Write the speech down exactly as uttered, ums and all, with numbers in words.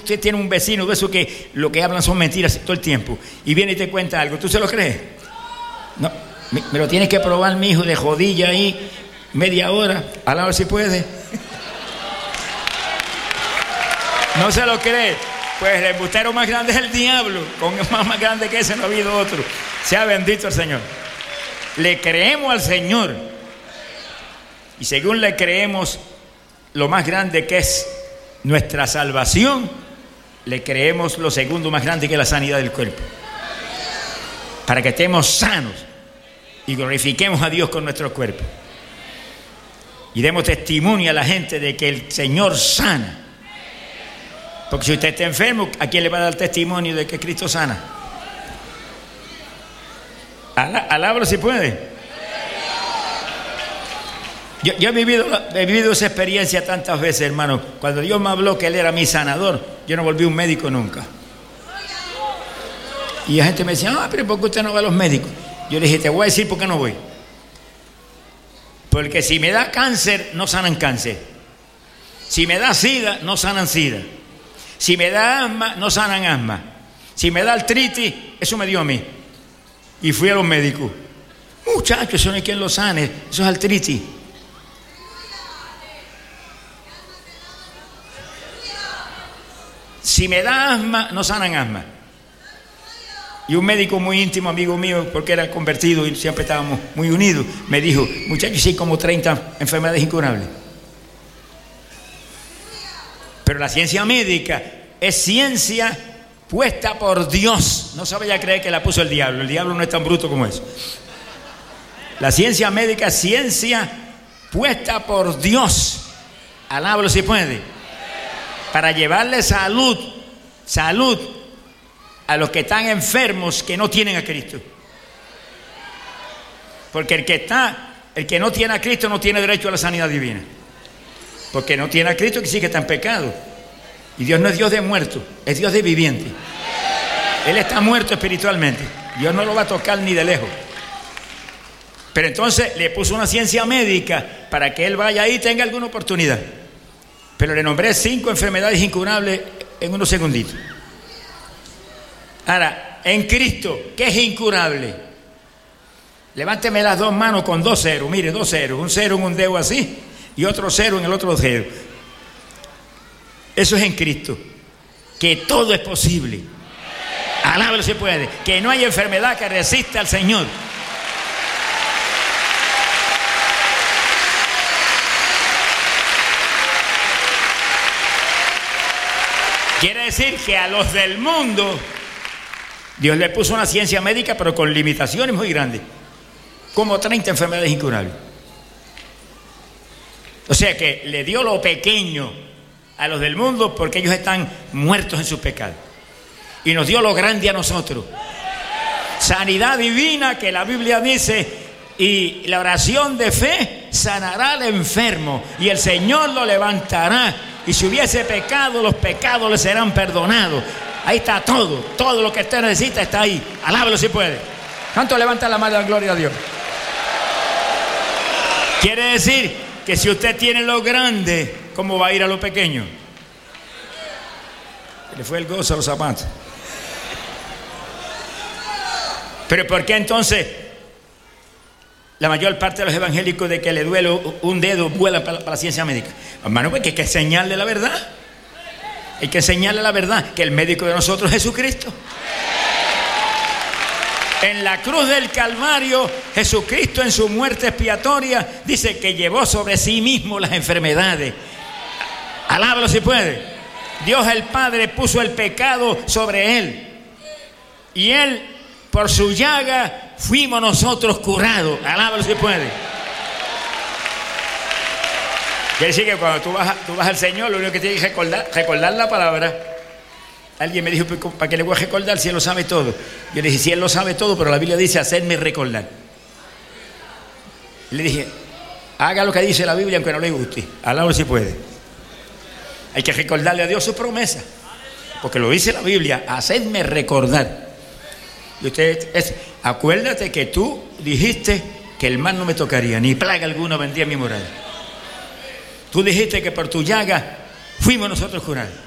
usted tiene un vecino de eso que lo que hablan son mentiras todo el tiempo y viene y te cuenta algo, ¿tú se lo crees? No, me, me lo tienes que probar, mi hijo, de jodilla ahí media hora, a la hora si puede. No se lo cree. Pues el embustero más grande es el diablo. Con más, más grande que ese no ha habido otro. Sea bendito el Señor. Le creemos al Señor. Y según le creemos lo más grande que es nuestra salvación, le creemos lo segundo más grande que es la sanidad del cuerpo. Para que estemos sanos y glorifiquemos a Dios con nuestro cuerpo. Y demos testimonio a la gente de que el Señor sana. Porque si usted está enfermo, ¿a quién le va a dar testimonio de que Cristo sana? Alábalo si puede. Yo, yo he, vivido, he vivido esa experiencia tantas veces, hermano. Cuando Dios me habló que Él era mi sanador, yo no volví un médico nunca. Y la gente me decía, ah, pero ¿por qué usted no va a los médicos? Yo le dije, te voy a decir por qué no voy. Porque si me da cáncer, no sanan cáncer. Si me da sida, no sanan sida. Si me da asma, no sanan asma. Si me da artritis, eso me dio a mí. Y fui a los médicos. Muchachos, eso no hay quien lo sane, eso es artritis. Si me da asma, no sanan asma. Y un médico muy íntimo, amigo mío, porque era convertido y siempre estábamos muy unidos, me dijo, muchachos, sí hay como treinta enfermedades incurables. Pero la ciencia médica es ciencia puesta por Dios. No se vaya a creer que la puso el diablo. El diablo no es tan bruto como eso. La ciencia médica es ciencia puesta por Dios. Alábalo si puede. Para llevarle salud, salud a los que están enfermos que no tienen a Cristo. Porque el que está, el que no tiene a Cristo no tiene derecho a la sanidad divina. Porque no tiene a Cristo, que sí que está en pecado. Y Dios no es Dios de muertos, es Dios de viviente. Él está muerto espiritualmente. Dios no lo va a tocar ni de lejos. Pero entonces le puso una ciencia médica para que él vaya ahí y tenga alguna oportunidad. Pero le nombré cinco enfermedades incurables en unos segunditos. Ahora, en Cristo, ¿qué es incurable? Levánteme las dos manos con dos ceros. Mire, dos ceros. Un cero en un dedo así y otro cero en el otro dedo. Eso es en Cristo. Que todo es posible. Alábalo si puede. Que no hay enfermedad que resista al Señor. Quiere decir que a los del mundo Dios le puso una ciencia médica, pero con limitaciones muy grandes. Como treinta enfermedades incurables. O sea que le dio lo pequeño a los del mundo porque ellos están muertos en sus pecados. Y nos dio lo grande a nosotros. Sanidad divina, que la Biblia dice, y la oración de fe sanará al enfermo y el Señor lo levantará. Y si hubiese pecado, los pecados le serán perdonados. Ahí está todo, todo lo que usted necesita está ahí. Alábalo si puede. ¿Cuánto levanta la mano de gloria a Dios? Quiere decir que si usted tiene lo grande, ¿cómo va a ir a lo pequeño? Le fue el gozo a los zapatos. Pero ¿por qué entonces la mayor parte de los evangélicos de que le duele un dedo vuelan para, para la ciencia médica? Hermano, porque hay que enseñarle la verdad. Hay que enseñarle la verdad, que el médico de nosotros es Jesucristo. En la cruz del Calvario, Jesucristo en su muerte expiatoria dice que llevó sobre sí mismo las enfermedades. Alábalo si puede. Dios el Padre puso el pecado sobre él. Y él, por su llaga, fuimos nosotros curados. Alábalo si puede. Quiere decir que cuando tú vas, a, tú vas al Señor, lo único que tienes que recordar, recordar la palabra. Alguien me dijo, ¿para qué le voy a recordar si Él lo sabe todo? Yo le dije, sí, Él lo sabe todo, pero la Biblia dice, hacerme recordar. Le dije, haga lo que dice la Biblia aunque no le guste. Alábalo si puede. Hay que recordarle a Dios su promesa. Porque lo dice la Biblia, hacerme recordar. Y usted, es, acuérdate que tú dijiste que el mal no me tocaría, ni plaga alguna vendría a mi morada. Tú dijiste que por tu llaga fuimos nosotros curados.